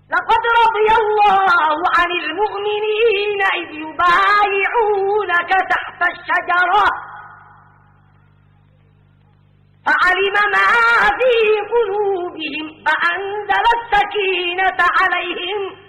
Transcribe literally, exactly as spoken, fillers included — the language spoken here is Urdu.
لقد رضي الله عن المؤمنين إذ يبايعونك تحت الشجرة فعلم ما في قلوبهم فأنزل السكينة عليهم